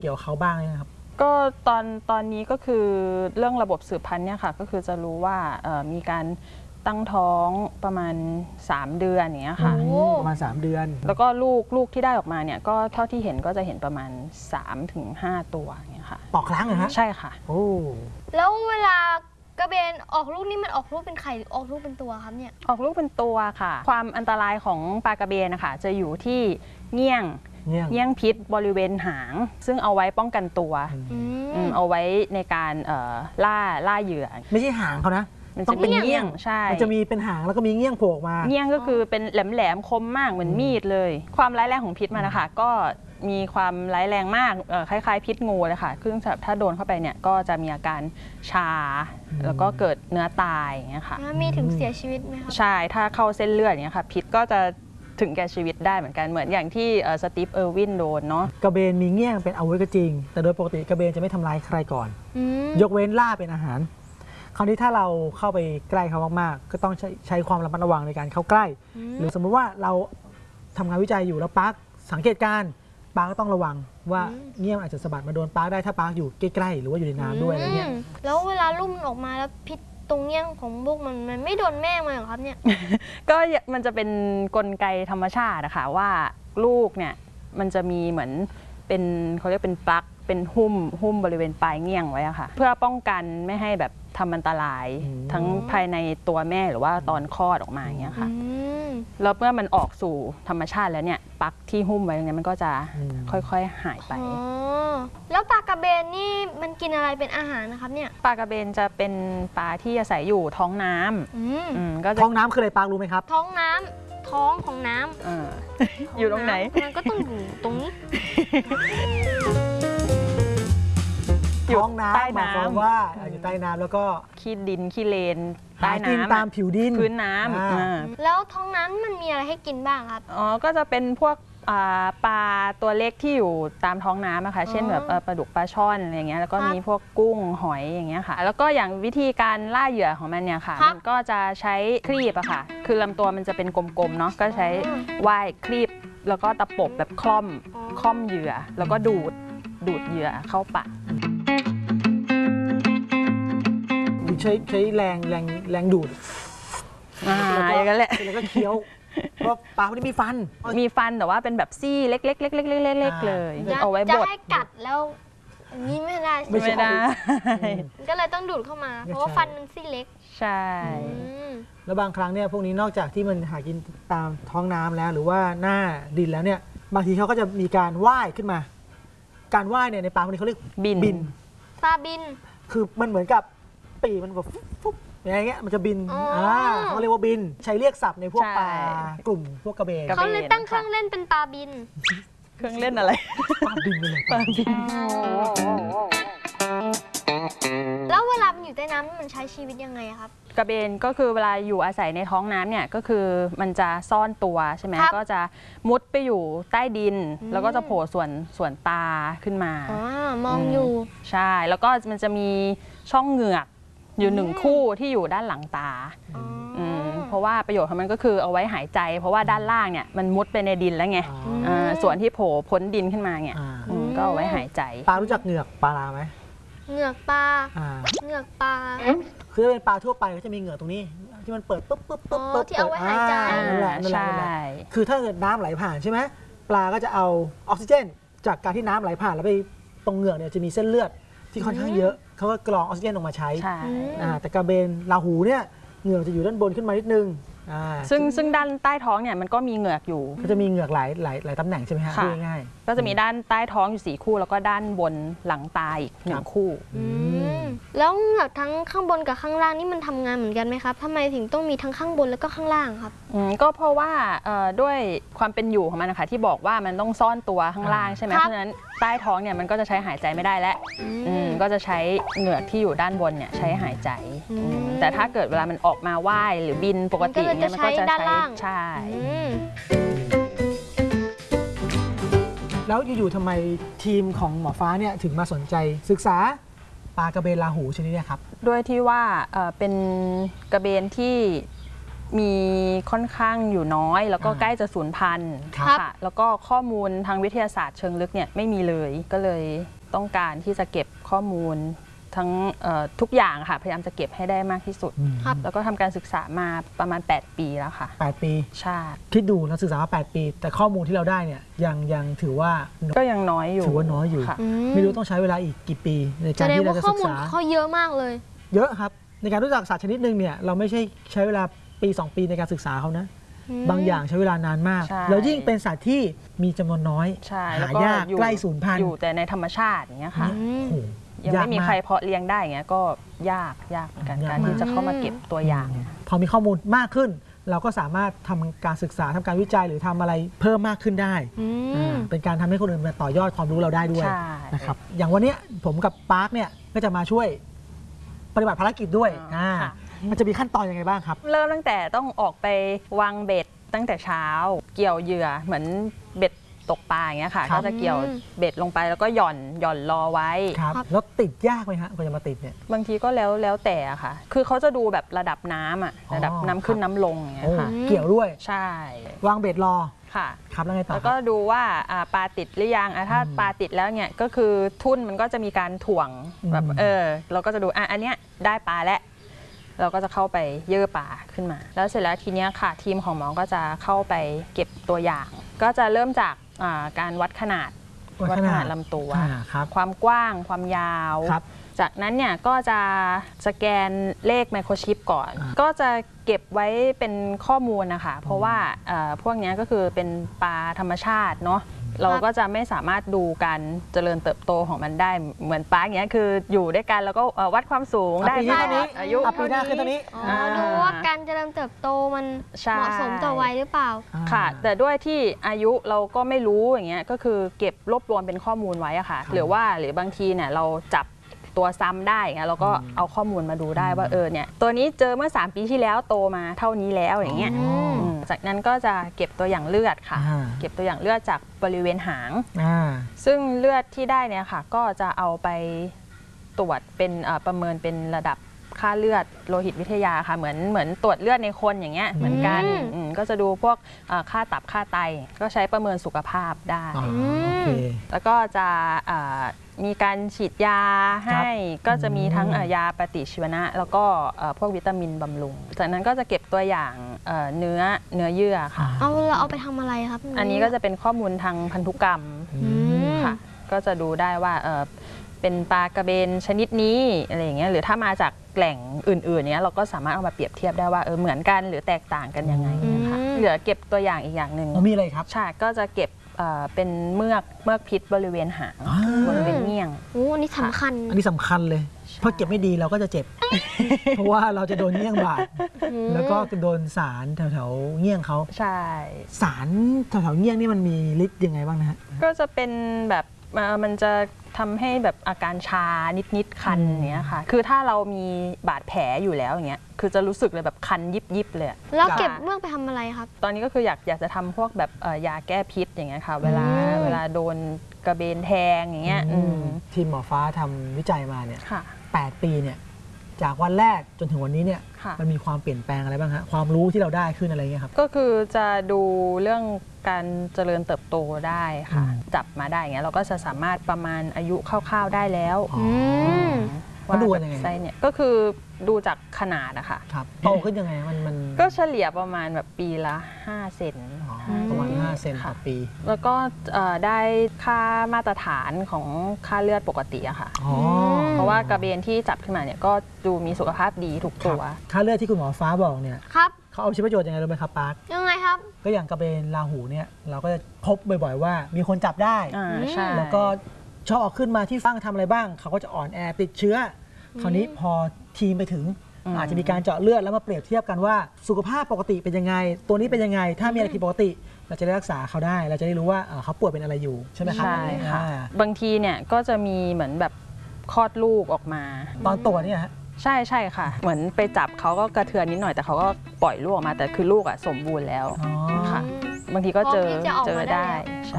เกี่ยวเขาบ้างนะครับก็ตอนนี้ก็คือเรื่องระบบสืบพันธุ์เนี่ยค่ะก็คือจะรู้ว่ามีการตั้งท้องประมาณ3 เดือนอย่างเงี้ยค่ะประมาณ3 เดือนแล้วก็ลูกที่ได้ออกมาเนี่ยก็เท่าที่เห็นก็จะเห็นประมาณ 3-5 ตัวอย่างเงี้ยค่ะต่อครั้งเหรอฮะใช่ค่ะโอ้แล้วเวลากระเบนออกลูกนี่มันออกลูกเป็นไข่หรือออกลูกเป็นตัวครับเนี่ยออกลูกเป็นตัวค่ะความอันตรายของปลากระเบนนะคะจะอยู่ที่เงี้ยงพิษบริเวณหางซึ่งเอาไว้ป้องกันตัวเอาไว้ในการล่าเหยื่อไม่ใช่หางเขานะมันจะเป็นเงี้ยงใช่มันจะมีเป็นหางแล้วก็มีเงี้ยงโผล่มาเงี้ยงก็คือเป็นแหลมคมมากเหมือนมีดเลยความร้ายแรงของพิษมันนะคะก็มีความร้ายแรงมากคล้ายๆพิษงูเลยค่ะซึ่งถ้าโดนเข้าไปเนี่ยก็จะมีอาการชาแล้วก็เกิดเนื้อตายอย่างเงี้ยค่ะมีถึงเสียชีวิตไหมคะใช่ถ้าเข้าเส้นเลือดอย่างเงี้ยค่ะพิษก็จะถึงแก่ชีวิตได้เหมือนกันเหมือนอย่างที่สตีฟเออร์วินโดนเนาะกระเบนมีเงี้ยงเป็นอาวุธก็จริงแต่โดยปกติกระเบนจะไม่ทำร้ายใครก่อนยกเว้นล่าเป็นอาหารคราวนี้ถ้าเราเข้าไปใกล้เขามากๆก็ต้องใช้ความระมัดระวังในการเข้าใกล้หรือสมมติว่าเราทำงานวิจัยอยู่แล้วปาร์คสังเกตการปาร์คก็ต้องระวังว่าเงี้ยงอาจจะสะบัดมาโดนปาร์คได้ถ้าปาร์คอยู่ใกล้ๆหรือว่าอยู่ในน้ำด้วยอะไรเงี้ยแล้วเวลาลูกมันออกมาแล้วพิษตรงเงี้ยงของลูกมันไม่โดนแม่มันหรอครับเนี่ยก็มันจะเป็นกลไกธรรมชาตินะคะว่าลูกเนี่ยมันจะมีเหมือนเป็นเขาเรียกเป็นปลั๊กเป็นหุ้มบริเวณปลายเงี้ยงไว้ค่ะเพื่อป้องกันไม่ให้แบบทำอันตรายทั้งภายในตัวแม่หรือว่าตอนคลอดออกมาอย่างเงี้ยค่ะแล้วเมื่อมันออกสู่ธรรมชาติแล้วเนี่ยปลั๊กที่หุ้มไว้เนี่ยมันก็จะค่อยๆหายไปแล้วปลากระเบนนี่มันกินอะไรเป็นอาหารนะครับเนี่ยปลากระเบนจะเป็นปลาที่อาศัยอยู่ท้องน้ำก็ท้องน้ำคืออะไรปลารู้ไหมครับท้องน้ำท้องของน้ำอยู่ตรงไหนมันก็ต้องอยู่ตรงนี้ท้องน้ำหมายความว่าอยู่ใต้น้ำแล้วก็ขี้ดินขี้เลนใต้น้ำตามผิวดินพื้นน้ำแล้วท้องน้ำมันมีอะไรให้กินบ้างครับก็จะเป็นพวกปลาตัวเล็กที่อยู่ตามท้องน้ำนะคะเช่นแบบปลาดุกปลาช่อนอะไรเงี้ยแล้วก็มีพวกกุ้งหอยอย่างเงี้ยค่ะแล้วก็อย่างวิธีการล่าเหยื่อของมันเนี่ยค่ะมันก็จะใช้ครีบอะค่ะคือลำตัวมันจะเป็นกลมๆเนาะก็ใช้ว่ายครีบแล้วก็ตะปบแบบคล่อมเหยื่อแล้วก็ดูดเหยื่อเข้าปากใช้แรงดูดอย่างนั้นแหละแล้วก็เคี้ยวเพราะปลาพวกนี้มีฟันแต่ว่าเป็นแบบซี่เล็กๆเลยเอาไว้บดจะให้กัดแล้วนี้ไม่ได้ก็เลยต้องดูดเข้ามาเพราะว่าฟันมันซี่เล็กใช่แล้วบางครั้งเนี่ยพวกนี้นอกจากที่มันหากินตามท้องน้ำแล้วหรือว่าหน้าดินแล้วเนี่ยบางทีเขาก็จะมีการว่ายขึ้นมาการว่ายเนี่ยในปลาพวกนี้เขาเรียกบินปลาบินคือมันเหมือนกับปีมันแบบฟุ๊บอย่างเงี้ยมันจะบินเขาเรียกว่าบินใช้เรียกศัพท์ในพวกปลากลุ่มพวกกระเบนเขาเลยตั้งเครื่องเล่นเป็นปลาบินเครื่องเล่นอะไรปลาบินเลยปลาบินแล้วเวลามันอยู่ใต้น้ำมันใช้ชีวิตยังไงครับกระเบนก็คือเวลาอยู่อาศัยในท้องน้ำเนี่ยก็คือมันจะซ่อนตัวใช่ไหมก็จะมุดไปอยู่ใต้ดินแล้วก็จะโผล่ส่วนตาขึ้นมามองอยู่ใช่แล้วก็มันจะมีช่องเหงือกอยู่1 คู่ที่อยู่ด้านหลังตาเพราะว่าประโยชน์ของมันก็คือเอาไว้หายใจเพราะว่าด้านล่างเนี่ยมันมุดไปในดินแล้วไงส่วนที่โผล่พ้นดินขึ้นมาเนี่ยก็เอาไว้หายใจปลารู้จักเหงือกปลาไหมเหงือกปลาคือเป็นปลาทั่วไปก็จะมีเหงือกตรงนี้ที่มันเปิดปุ๊บที่เอาไว้หายใจนั่นแหละคือถ้าเกิดน้ำไหลผ่านใช่ไหมปลาก็จะเอาออกซิเจนจากการที่น้ำไหลผ่านแล้วไปตรงเหงือกเนี่ยจะมีเส้นเลือดที่ค่อนข้างเยอะเขาก็กรองออกซิเจนออกมาใช้แต่กระเบนราหูเนี่ยเหงือกจะอยู่ด้านบนขึ้นมานิดนึงซึ่งด้านใต้ท้องเนี่ยมันก็มีเหงือกอยู่ก็จะมีเหงือกหลายตำแหน่งใช่ไหมคะง่ายก็จะมีด้านใต้ท้องอยู่4 คู่แล้วก็ด้านบนหลังตาอีก1 คู่แล้วเหงือกทั้งข้างบนกับข้างล่างนี่มันทำงานเหมือนกันไหมครับทำไมถึงต้องมีทั้งข้างบนแล้วก็ข้างล่างครับก็เพราะว่าด้วยความเป็นอยู่ของมันนะคะที่บอกว่ามันต้องซ่อนตัวข้างล่างใช่ไหมเพราะฉะนั้นใต้ท้องเนี่ยมันก็จะใช้หายใจไม่ได้แล้วก็จะใช้เหงือกที่อยู่ด้านบนเนี่ยใช้หายใจแต่ถ้าเกิดเวลามันออกมาว่ายหรือบินปกติเนี่ยมันก็จะใช้ใช่แล้วอยู่ๆทำไมทีมของหมอฟ้าเนี่ยถึงมาสนใจศึกษาปลากระเบนราหูชนิดนี้ครับด้วยที่ว่าเป็นกระเบนที่มีค่อนข้างอยู่น้อย แล้วก็ใกล้จะสูญพันธุ์ครับค่ะแล้วก็ข้อมูลทางวิทยาศาสตร์เชิงลึกเนี่ยไม่มีเลยก็เลยต้องการที่จะเก็บข้อมูลทั้งทุกอย่างค่ะพยายามจะเก็บให้ได้มากที่สุดครับแล้วก็ทำการศึกษามาประมาณ 8 ปีแล้วค่ะ 8 ปีใช่คิดดูเราศึกษามา8 ปี แต่ข้อมูลที่เราได้เนี่ยยังถือว่าก็ยังน้อยอยู่ถือว่าน้อยอยู่ค่ะไม่รู้ต้องใช้เวลาอีกกี่ปีในแสการดงที่เราว่าจะข้อศึกมูลษาเขาเยอะมากเลยเยอะครับในการรู้จักสัตว์ชนิดหนึ่งเนี่ยเราไม่ใช่ใช้เวลาปี 2 ปีในการศึกษาเขานะบางอย่างใช้เวลานานมากใช่แล้วยิ่งเป็นสัตว์ที่มีจำนวนน้อยใช่หาแล้วก็ยากอยู่ใกล้สูญพันธุ์อยู่แต่ในธรรมชาติอย่างเงี้ยค่ะโอ้โหยังไม่มีากากใครเพาะเลี้ยงได้อย่างเงี้ยก็ยากเหมือนกันยากการที่จะเข้ามาเก็บตัวอย่างพอมีข้อมูลมากขึ้น เราก็สามารถทำการศึกษาทำการวิจัยหรือทำอะไรเพิ่มมากขึ้นได้ เป็นการทำให้คนอื่นมาต่อยอดความรู้เราได้ด้วยใช่นะครับอย่างวันเนี้ยผมกับปาร์คเนี่ยก็จะมาช่วยปฏิบัติภารกิจด้วยค่ะมันจะมีขั้นตอนยังไงบ้างครับเริ่มตั้งแต่ต้องออกไปวางเบ็ดตั้งแต่เช้า เกี่ยวเหยื่อเหมือนเบ็ดตกปลาอย่างเงี้ยค่ะครับก็จะเกี่ยวเบ็ดลงไปแล้วก็หย่อนรอไว้ครับครับแล้วติดยากไหมฮะกว่าจะมาติดเนี่ยบางทีก็แล้วแต่อะค่ะ คือเขาจะดูแบบระดับน้ำอะอ๋อระดับน้ำขึ้นน้ำลงอย่างเงี้โอ้ยค่ะเกี่ยวด้วยใช่วางเบ็ดรอค่ะครับแล้วไงต่อแล้วคก็รับดูว่าปลาติดหรือยังถ้าปลาติดแล้วเนี่ยก็คือทุ่นมันก็จะมีการถ่วงแบบเราก็จะดูอันเนี้ยได้ปลาแล้วเราก็จะเข้าไปเยื่อปลาขึ้นมา แล้วเสร็จแล้วทีเนี้ยค่ะ ทีมของหมอก็จะเข้าไปเก็บตัวอย่าง ก็จะเริ่มจากการวัดขนาดลำตัวครับความกว้างความยาวครับจากนั้นเนี่ยก็จะสแกนเลขไมโครชิปก่อน ก็จะเก็บไว้เป็นข้อมูลนะคะ เพราะว่าพวกเนี้ยก็คือเป็นปลาธรรมชาติเนาะ เราก็จะไม่สามารถดูการเจริญเติบโตของมันได้ เหมือนปลาอย่างเงี้ยคืออยู่ด้วยกันแล้วก็วัดความสูงได้ปีนี้เท่านี้อายุปีหน้าขึ้นเท่านี้อ๋อดูว่าการเจริญเติบโตมันใช่เหมาะสมต่อวัยหรือเปล่าค่ะ แต่ด้วยที่อายุเราก็ไม่รู้อย่างเงี้ยก็คือเก็บรวบรวมเป็นข้อมูลไว้อะค่ะ หรือบางทีเนี่ยเราจับตัวซ้ำได้อย่างเงี้ยเราก็เอาข้อมูลมาดูได้ว่าเนี่ยตัวนี้เจอเมื่อ3 ปีที่แล้วโตมาเท่านี้แล้วอย่างเงี้ยอ๋อจากนั้นก็จะเก็บตัวอย่างเลือดค่ะ เก็บตัวอย่างเลือดจากบริเวณหาง ซึ่งเลือดที่ได้เนี่ยค่ะก็จะเอาไปตรวจเป็นประเมินเป็นระดับค่าเลือดโลหิตวิทยาค่ะเหมือนตรวจเลือดในคนอย่างเงี้ยเหมือนกันก็จะดูพวกค่าตับค่าไตก็ใช้ประเมินสุขภาพได้โอเคแล้วก็จะมีการฉีดยาให้ก็จะมีทั้งยาปฏิชีวนะ แล้วก็พวกวิตามินบำรุงจากนั้นก็จะเก็บตัวอย่างเนื้อเยื่อค่ะเราเอาไปทำอะไรครับอันนี้ก็จะเป็นข้อมูลทางพันธุกรรมค่ะก็จะดูได้ว่าเป็นปลากระเบนชนิดนี้อะไรอย่างเงี้ยหรือถ้ามาจากแหล่งอื่นๆเนี้ยเราก็สามารถเอามาเปรียบเทียบได้ว่าเหมือนกันหรือแตกต่างกันยังไงนะคะเหลือเก็บตัวอย่างอีกอย่างหนึ่งมีอะไรครับใช่ก็จะเก็บเป็นเมือกพิษบริเวณหางบริเวณเงี้ยงโอ้อันนี้สำคัญอันนี้สำคัญเลย เพราะเก็บไม่ดีเราก็จะเจ็บ เพราะว่าเราจะโดนเงี้ยงบาดแล้วก็โดนสารแถวๆเงี้ยงเขาใช่สารแถวๆเงี้ยงนี่มันมีฤทธิ์ยังไงบ้างนะฮะก็จะเป็นแบบมันจะทำให้แบบอาการชานิดๆคันเนี้ยค่ะคือถ้าเรามีบาดแผลอยู่แล้วอย่างเงี้ยคือจะรู้สึกเลยแบบคันยิบๆเลยแล้วเก็บเมือกไปทำอะไรครับตอนนี้ก็คืออยากจะททำพวกแบบยาแก้พิษอย่างเงี้ยค่ะเวลาโดนกระเบนแทงอย่างเงี้ยทีมหมอฟ้าทำวิจัยมาเนี่ยค่ะ 8 ปีเนี่ยจากวันแรกจนถึงวันนี้เนี่ยค่ะมันมีความเปลี่ยนแปลงอะไรบ้างฮะความรู้ที่เราได้ขึ้นอะไรเงี้ยครับก็คือจะดูเรื่องการเจริญเติบโตได้ค่ะ จับมาได้อย่างเงี้ยเราก็จะสามารถประมาณอายุคร่าวๆได้แล้วเขาดูกันยังไงไซส์เนี่ยก็คือดูจากขนาดนะคะครับโตขึ้นยังไงมันก็เฉลี่ยประมาณแบบปีละ5 เซนประมาณ5 เซนต่อปีแล้วก็ได้ค่ามาตรฐานของค่าเลือดปกติอะค่ะ เพราะว่ากระเบนที่จับขึ้นมาเนี่ยก็ดูมีสุขภาพดีทุกตัวค่าเลือดที่คุณหมอฟ้าบอกเนี่ยครับเขาเอาไปใช้ประโยชน์ยังไงรู้ไหมครับปาร์คยังไงครับก็อย่างกระเบนราหูเนี่ยเราก็จะพบบ่อยๆว่ามีคนจับได้ใช่แล้วก็ชอบเอาขึ้นมาที่ฟังทำอะไรบ้าง เขาก็จะอ่อนแอติดเชื้อคราวนี้พอทีมไปถึงอาจจะมีการเจาะเลือดแล้วมาเปรียบเทียบกันว่าสุขภาพปกติเป็นยังไง ตัวนี้เป็นยังไง ถ้ามีอะไรผิดปกติ เราจะได้รักษาเขาได้ เราจะได้รู้ว่าเขาป่วยเป็นอะไรอยู่ใช่ไหมครับใช่ค่ะบางทีเนี่ยก็จะมีเหมือนแบบคลอดลูกออกมาตอนตรวจเนี่ยฮะใช่ค่ะ เหมือนไปจับเขาก็กระเทือนนิดหน่อยแต่เขาก็ปล่อยลูกออกมาแต่คือลูกสมบูรณ์แล้วค่ะ บางทีก็เจอพร้อมที่จะออกมาได้ใช่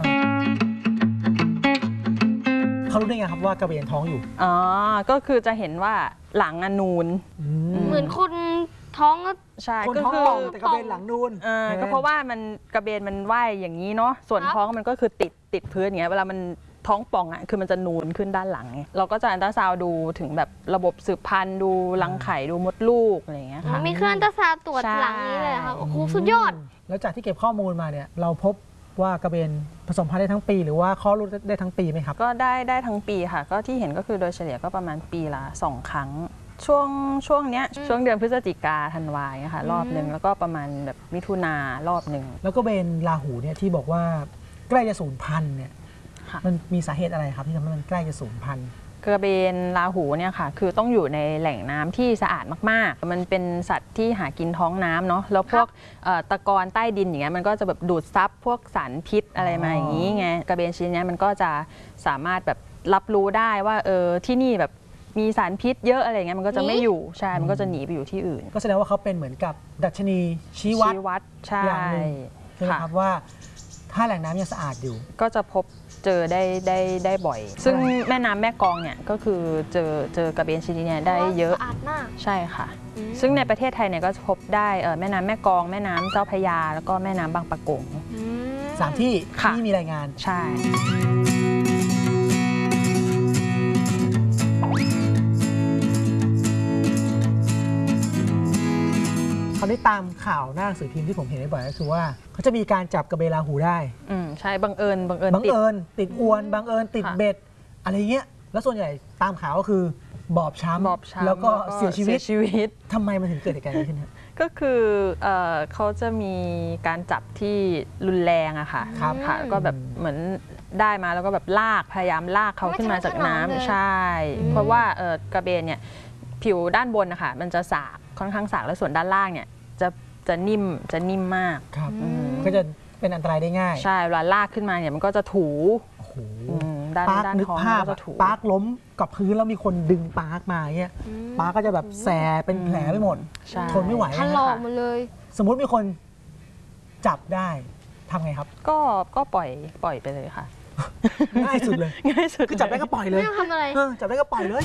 เขารู้ได้ไงครับว่ากระเบนท้องอยู่ก็คือจะเห็นว่าหลังนูนเหมือนคนท้องก็ใช่คนก็ท้องคือป่องแต่กระเบนหลังนูนก็เพราะว่ามันกระเบนมันว่ายอย่างนี้เนาะส่วนครับท้องมันก็คือติดพื้นอย่างเงี้ยเวลามันท้องป่องอ่ะคือมันจะนูนขึ้นด้านหลังไงเราก็จะอัลตราซาวด์ดูถึงแบบระบบสืบพันธุ์ดูรังไข่ดูมดลูกอะไรอย่างเงี้ยค่ะมีเครื่องอัลตราซาวด์ตรวจใช่หลังนี้เลยเหรอครับโอ้โหสุดยอดแล้วจากที่เก็บข้อมูลมาเนี่ยเราพบว่ากระเบนผสมพันธุ์ได้ทั้งปี หรือว่าคลอดลูกได้ทั้งปีไหมครับก็ได้ทั้งปีค่ะ ก็ที่เห็นก็คือโดยเฉลี่ยก็ประมาณปีละ2 ครั้ง ช่วงเนี้ยช่วงเดือนพฤศจิกาธันวาเนี่ยค่ะรอบหนึ่งแล้วก็ประมาณแบบมิถุนารอบหนึ่งแล้วก็เบนราหูเนี่ยที่บอกว่าใกล้จะสูญพันธุ์เนี่ยค่ะมันมีสาเหตุอะไรครับที่ทำให้มันใกล้จะสูญพันธุ์กระเบนราหูเนี่ยค่ะคือต้องอยู่ในแหล่งน้ำที่สะอาดมากๆ มันเป็นสัตว์ที่หากินท้องน้ำเนาะแล้วพวกตะกอนใต้ดินอย่างเงี้ยมันก็จะแบบดูดซับพวกสารพิษอะไรมาอย่างนี้ไงกระเบนชนิดเนี้ยมันก็จะสามารถแบบรับรู้ได้ว่าที่นี่แบบมีสารพิษเยอะอะไรเงี้ยมันก็จะไม่อยู่ใช่มันก็จะหนีไปอยู่ที่อื่นก็แสดงว่าเขาเป็นเหมือนกับดัชนีชี้วัดใช่อย่างหนึ่งใช่ไหมค่ะครับว่าถ้าแหล่งน้ำยังสะอาดอยู่ก็จะพบเจอได้บ่อย ซึ่งแม่น้ำแม่กลองเนี่ยก็คือเจอกระเบนชนิดเนี้ยได้เยอะสะอาดมากใช่ค่ะ ซึ่งในประเทศไทยเนี่ยก็จะพบได้แม่น้ำแม่กลองแม่น้ำเจ้าพระยาแล้วก็แม่น้ำบางปะกง 3 ที่ค่ะที่มีรายงานใช่คราวนี้ตามข่าวหน้าหนังสือพิมพ์ที่ผมเห็นบ่อยๆก็คือว่าเขาจะมีการจับกระเบนราหูได้ใช่บังเอิญบังติดเอิญติดอวนบังเอิญติดค่ะเบ็ดอะไรเงี้ยแล้วส่วนใหญ่ตามข่าวก็คือบอบช้ำแล้วก็เสียชีวิตทำไมมันถึงเกิดเหตุการณ์นี้ขึ้นฮะก็คือเขาจะมีการจับที่รุนแรงอะค่ะครับค่ะก็แบบเหมือนได้มาแล้วก็แบบพยายามลากเขาขึ้นมาจากน้ำไม่ทะนุถนอมเลยใช่ เพราะว่ากระเบนเนี่ยผิวด้านบนนะคะมันจะสากค่อนข้างสากแล้วส่วนด้านล่างเนี่ยจะนิ่มมากครับอืมก็จะเป็นอันตรายได้ง่ายใช่เวลาลากขึ้นมาเนี่ยมันก็จะถูโอ้โหด้านปาร์คด้านนึกท้องภาพก็จะถูปาร์คล้มกับพื้นแล้วมีคนดึงปาร์คมาเงี้ยปาร์คก็จะแบบแสบเป็นแผลไปหมดใช่ทนไม่ไหวถลอกหมดเลยสมมุติมีคนจับได้ทำไงครับก็ปล่อยไปเลยค่ะง่ายสุดเลยง่ายสุดคือจับได้ก็ปล่อยเลยไม่ต้องทำอะไรจับได้ก็ปล่อยเลย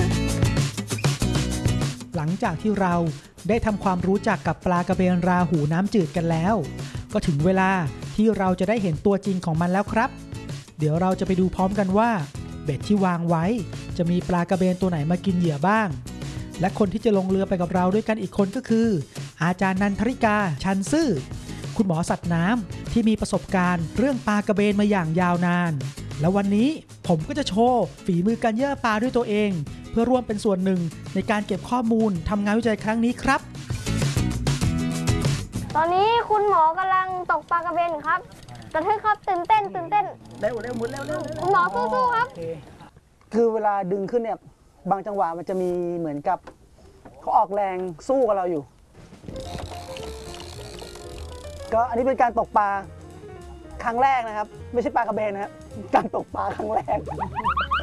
หลังจากที่เราได้ทำความรู้จักกับปลากระเบนราหูน้ำจืดกันแล้ว ก็ถึงเวลาที่เราจะได้เห็นตัวจริงของมันแล้วครับ เดี๋ยวเราจะไปดูพร้อมกันว่า เบ็ดที่วางไว้ จะมีปลากระเบนตัวไหนมากินเหยื่อบ้าง และคนที่จะลงเรือไปกับเราด้วยกันอีกคนก็คือ อาจารย์นันทริกา ชันซื่อ คุณหมอสัตว์น้ำที่มีประสบการณ์เรื่องปลากระเบนมาอย่างยาวนาน แล้ววันนี้ผมก็จะโชว์ฝีมือการเยื่อปลาด้วยตัวเอง เพื่อร่วมเป็นส่วนหนึ่งในการเก็บข้อมูลทำงานวิจัยครั้งนี้ครับตอนนี้คุณหมอกำลังตกปลากระเบนครับกระทึกครับตื่นเต้นเร็วหมุนเร็วคุณหมอสู้ๆครับคือเวลาดึงขึ้นเนี่ยบางจังหวะมันจะมีเหมือนกับเขาออกแรงสู้กับเราอยู่ ก็อันนี้เป็นการตกปลาครั้งแรกนะครับ ไม่ใช่ปลากระเบนนะครับการตกปลาครั้งแรก